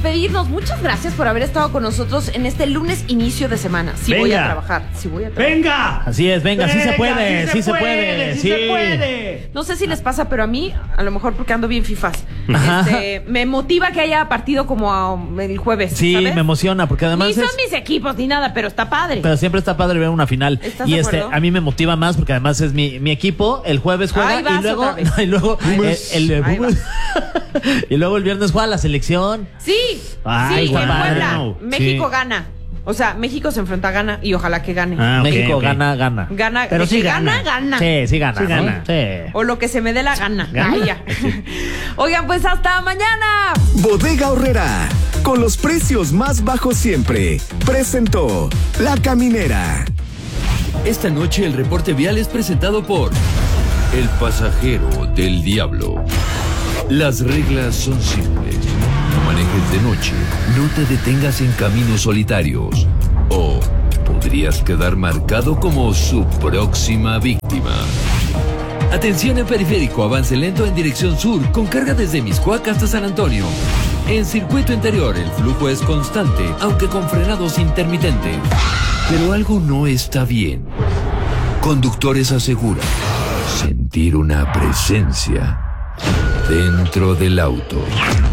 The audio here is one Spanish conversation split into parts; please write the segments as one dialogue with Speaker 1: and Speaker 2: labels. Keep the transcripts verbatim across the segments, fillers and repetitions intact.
Speaker 1: despedirnos. Muchas gracias por haber estado con nosotros en este lunes inicio de semana. Sí
Speaker 2: venga.
Speaker 1: voy a trabajar, sí voy a trabajar.
Speaker 2: ¡Venga!
Speaker 3: Así es, venga,
Speaker 2: venga
Speaker 3: sí se puede,
Speaker 2: sí,
Speaker 3: sí
Speaker 2: se,
Speaker 3: se
Speaker 2: puede,
Speaker 3: puede,
Speaker 2: sí
Speaker 3: sí
Speaker 2: se puede.
Speaker 1: No sé si les pasa, pero a mí, a lo mejor porque ando bien fifas,
Speaker 3: Ajá.
Speaker 1: este, me motiva que haya partido como a- el jueves.
Speaker 3: Sí,
Speaker 1: ¿sabes?
Speaker 3: me emociona porque además
Speaker 1: Ni son
Speaker 3: es-
Speaker 1: mis equipos ni nada, pero está padre.
Speaker 3: pero siempre está padre ver una final.
Speaker 1: ¿Estás
Speaker 3: Y
Speaker 1: de
Speaker 3: este,
Speaker 1: acuerdo?
Speaker 3: a mí me motiva más porque además es mi, mi equipo. El jueves juega
Speaker 1: Ahí vas
Speaker 3: y luego,
Speaker 1: otra vez.
Speaker 3: y luego eh, el, el-
Speaker 1: Ahí vas.
Speaker 3: y luego el viernes juega la selección.
Speaker 1: Sí,
Speaker 3: Ay,
Speaker 1: sí,
Speaker 3: guau.
Speaker 1: en Puebla.
Speaker 3: Wow.
Speaker 1: México
Speaker 3: Sí.
Speaker 1: gana. O sea, México se enfrenta a Ghana y ojalá que gane.
Speaker 2: Ah, ok,
Speaker 3: México
Speaker 2: ok.
Speaker 3: gana, gana.
Speaker 1: Gana,
Speaker 2: Pero
Speaker 1: de
Speaker 2: sí
Speaker 1: que
Speaker 2: gana.
Speaker 1: gana, gana.
Speaker 3: Sí, sí gana.
Speaker 2: Sí
Speaker 3: ¿no?
Speaker 2: gana.
Speaker 3: Sí.
Speaker 1: O lo que se me dé la gana.
Speaker 2: ¿Gana?
Speaker 1: Ay, ya. Oigan, pues hasta mañana.
Speaker 4: Bodega Aurrerá, con los precios más bajos siempre, presentó La Caminera.
Speaker 5: Esta noche el reporte vial es presentado por El Pasajero del Diablo. Las reglas son simples. No manejes de noche, no te detengas en caminos solitarios o podrías quedar marcado como su próxima víctima. Atención en periférico, avance lento en dirección sur con carga desde Mixcoac hasta San Antonio. En circuito interior el flujo es constante, aunque con frenados intermitentes. Pero algo no está bien. Conductores aseguran sentir una presencia dentro del auto.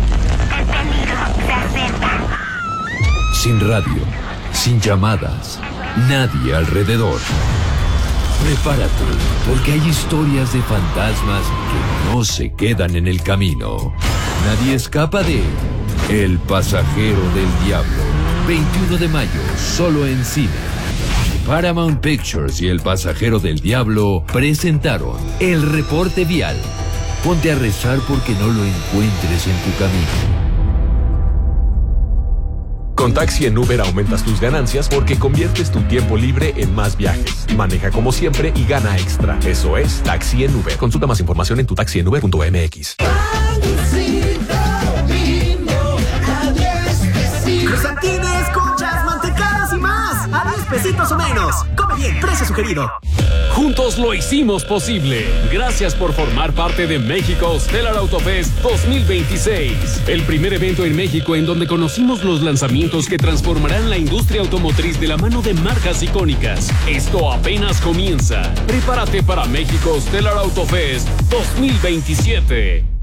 Speaker 5: Sin radio, sin llamadas, nadie alrededor. Prepárate, porque hay historias de fantasmas que no se quedan en el camino. Nadie escapa de El Pasajero del Diablo. veintiuno de mayo, solo en cine. Paramount Pictures y El Pasajero del Diablo presentaron El Reporte Vial. Ponte a rezar porque no lo encuentres en tu camino.
Speaker 6: Con Taxi en Uber aumentas tus ganancias porque conviertes tu tiempo libre en más viajes. Maneja como siempre y gana extra. Eso es Taxi en Uber. Consulta más información en tu taxi en uber punto m x.
Speaker 7: Cruzantines, conchas, mantecadas y más. A diez pesitos o menos. Come bien, precio sugerido.
Speaker 8: Juntos lo hicimos posible. Gracias por formar parte de México Stellar Autofest dos mil veintiséis. El primer evento en México en donde conocimos los lanzamientos que transformarán la industria automotriz de la mano de marcas icónicas. Esto apenas comienza. Prepárate para México Stellar Autofest dos mil veintisiete.